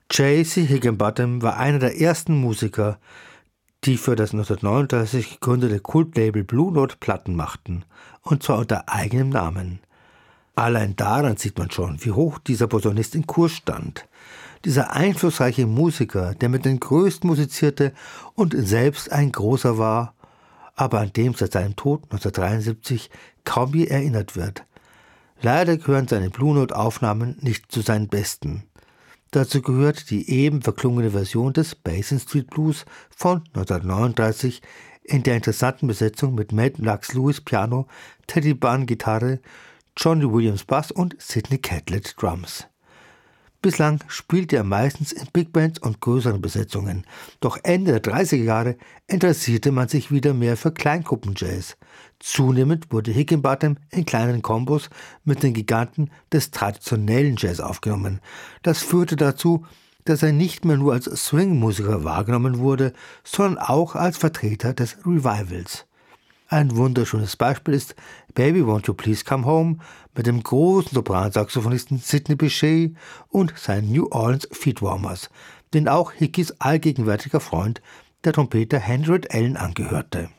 J.C. Higginbottom war einer der ersten Musiker, die für das 1939 gegründete Kultlabel Blue Note Platten machten, und zwar unter eigenem Namen. Allein daran sieht man schon, wie hoch dieser Posaunist in Kurs stand. Dieser einflussreiche Musiker, der mit den Größten musizierte und selbst ein Großer war, aber an dem seit seinem Tod 1973 kaum je erinnert wird. Leider gehören seine Blue Note Aufnahmen nicht zu seinen besten. Dazu gehört die eben verklungene Version des Basin Street Blues von 1939 in der interessanten Besetzung mit Matt Lux Lewis Piano, Teddy Bunn Gitarre, Johnny Williams Bass und Sidney Catlett Drums. Bislang spielte er meistens in Big Bands und größeren Besetzungen, doch Ende der 30er Jahre interessierte man sich wieder mehr für Kleingruppenjazz. Zunehmend wurde Higginbottom in kleineren Kombos mit den Giganten des traditionellen Jazz aufgenommen. Das führte dazu, dass er nicht mehr nur als Swing-Musiker wahrgenommen wurde, sondern auch als Vertreter des Revivals. Ein wunderschönes Beispiel ist Baby Won't You Please Come Home mit dem großen Sopransaxophonisten Sidney Bechet und seinen New Orleans Feetwarmers, den auch Hickeys allgegenwärtiger Freund, der Trompeter Henry Allen, angehörte.